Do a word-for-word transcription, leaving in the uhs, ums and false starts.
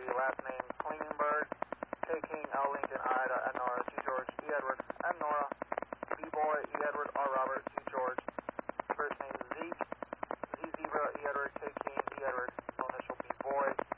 last name Klingberg, K King, L Lincoln, Ida, N Nora, G George, E Edward, N Nora, B Boy, E Edward, R Robert, G George, first name Zeke, Z Zebra, E Edward, K King, E Edward, no initial B Boy.